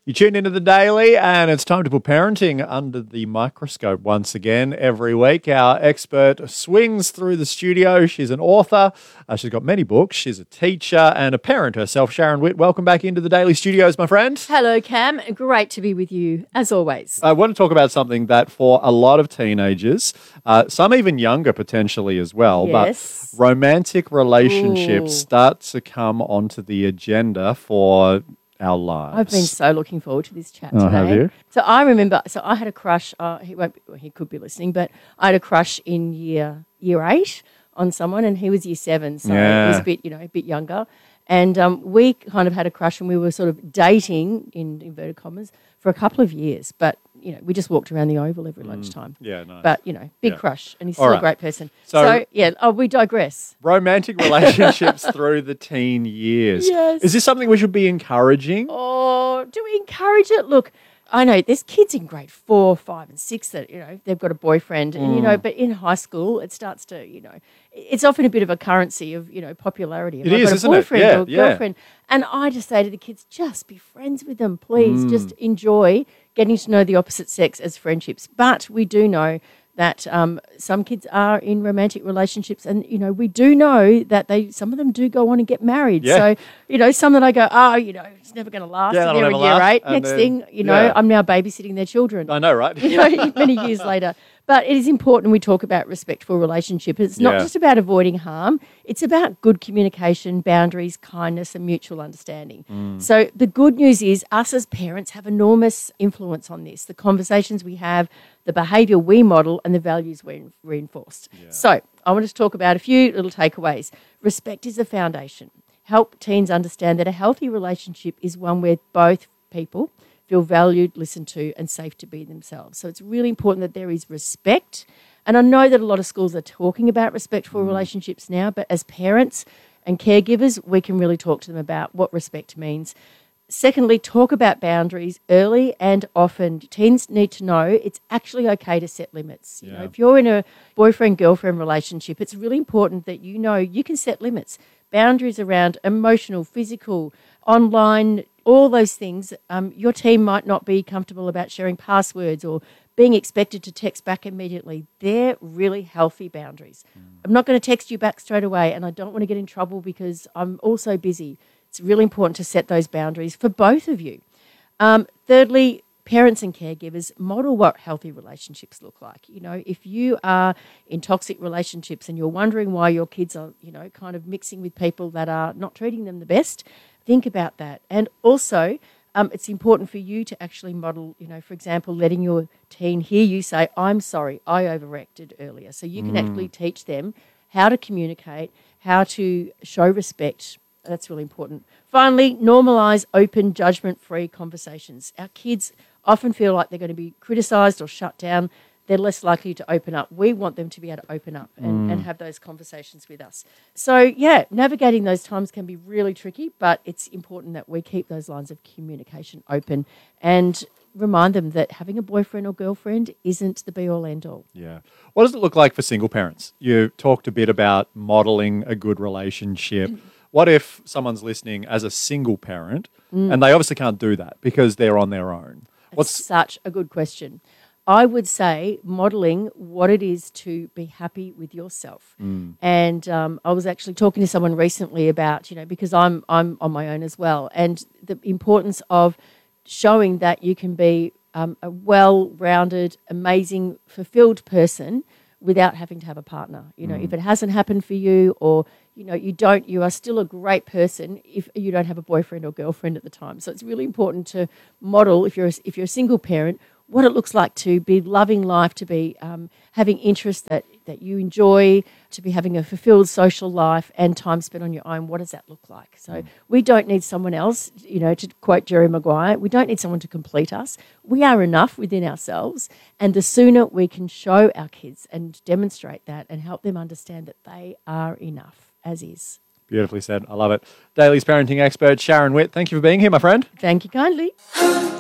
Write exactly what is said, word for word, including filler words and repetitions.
You tune into The Daily, and it's time to put parenting under the microscope once again. Every week, our expert swings through the studio. She's an author. Uh, she's got many books. She's a teacher and a parent herself. Sharon Witt, welcome back into The Daily Studios, my friend. Hello, Cam. Great to be with you, as always. I want to talk about something that for a lot of teenagers, uh, some even younger potentially as well, Yes. but romantic relationships Ooh. start to come onto the agenda for our lives. I've been so looking forward to this chat Oh, today. have you? So I remember, so I had a crush, uh, he won't be, well, he could be listening, but I had a crush in year year eight on someone, and he was year seven, so Yeah. he was a bit, you know, a bit younger. And um, we kind of had a crush, and we were sort of dating, in inverted commas, for a couple of years. But, you know, we just walked around the Oval every lunchtime. Yeah, nice. But, you know, big Yeah. crush, and he's All still right. a great person. So- So, yeah, oh, we digress. Romantic relationships through the teen years. Yes. Is this something we should be encouraging? Oh, do we encourage it? Look, I know there's kids in grade four, five, and six that, you know, they've got a boyfriend, and, you Mm. know, but in high school, it starts to, you know, it's often a bit of a currency of, you know, popularity. Have It I is, got a isn't it? boyfriend Yeah, or a yeah. girlfriend? And I just say to the kids, just be friends with them, please. Mm. Just enjoy getting to know the opposite sex as friendships. But we do know that um, some kids are in romantic relationships, and you know we do know that they some of them do go on and get married. Yeah. So you know some that I go, oh, you know, it's never going to last. Yeah, and that'll they're in never year last, eight. and Next then- thing you know, yeah. I'm now babysitting their children. I know, right? You know, many years later. But it is important we talk about respectful relationship. It's not Yeah. just about avoiding harm. It's about good communication, boundaries, kindness, and mutual understanding. Mm. So the good news is us as parents have enormous influence on this. The conversations we have, the behaviour we model, and the values we reinforced. So I want to talk about a few little takeaways. Respect is the foundation. Help teens understand that a healthy relationship is one where both people feel valued, listened to, and safe to be themselves. So it's really important that there is respect. And I know that a lot of schools are talking about respectful relationships now, but as parents and caregivers, we can really talk to them about what respect means. Secondly, talk about boundaries early and often. Teens need to know it's actually okay to set limits. You know, Yeah. if you're in a boyfriend-girlfriend relationship, it's really important that you know you can set limits. Boundaries around emotional, physical, online, all those things. Um, your team might not be comfortable about sharing passwords or being expected to text back immediately. They're really healthy boundaries. I'm not going to text you back straight away, and I don't want to get in trouble because I'm also busy. It's really important to set those boundaries for both of you. Um, thirdly, parents and caregivers model what healthy relationships look like. You know, if you are in toxic relationships and you're wondering why your kids are, you know, kind of mixing with people that are not treating them the best, think about that. And also, um, it's important for you to actually model, you know, for example, letting your teen hear you say, I'm sorry, I overreacted earlier. So you can Mm. actually teach them how to communicate, how to show respect. That's really important. Finally, normalise open, judgment-free conversations. Our kids often feel like they're going to be criticised or shut down. They're less likely to open up. We want them to be able to open up and, Mm. and have those conversations with us. So, yeah, navigating those times can be really tricky, but it's important that we keep those lines of communication open and remind them that having a boyfriend or girlfriend isn't the be-all, end-all. Yeah. What does it look like for single parents? You talked a bit about modelling a good relationship. What if someone's listening as a single parent Mm. and they obviously can't do that because they're on their own? That's What's such a good question. I would say modelling what it is to be happy with yourself. Mm. And um, I was actually talking to someone recently about, you know, because I'm I'm on my own as well, and the importance of showing that you can be um, a well-rounded, amazing, fulfilled person without having to have a partner. You know, Mm. if it hasn't happened for you, or you know, you don't, you are still a great person if you don't have a boyfriend or girlfriend at the time. So it's really important to model, if you're a, if you're a single parent, what it looks like to be loving life, to be um, having interests that, that you enjoy, to be having a fulfilled social life and time spent on your own. What does that look like? So we don't need someone else, you know, to quote Jerry Maguire, we don't need someone to complete us. We are enough within ourselves, and the sooner we can show our kids and demonstrate that and help them understand that they are enough as is. Beautifully said. I love it. Daily's parenting expert, Sharon Witt. Thank you for being here, my friend. Thank you kindly.